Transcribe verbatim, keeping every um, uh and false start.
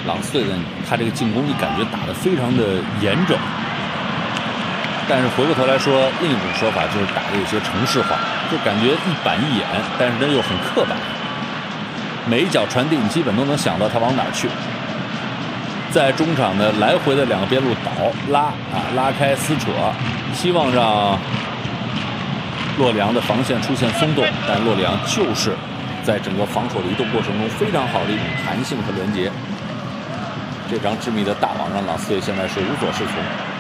朗斯队呢，他这个进攻你感觉打得非常的严整，但是回过头来说，另一种说法就是打得有些程式化，就感觉一板一眼，但是呢又很刻板。每一脚传递你基本都能想到他往哪儿去。在中场的来回的两个边路倒拉啊，拉开撕扯，希望让洛里昂的防线出现松动，但洛里昂就是在整个防守的移动过程中非常好的一种弹性和连接。这张致密的大网让朗斯队现在是无所适从。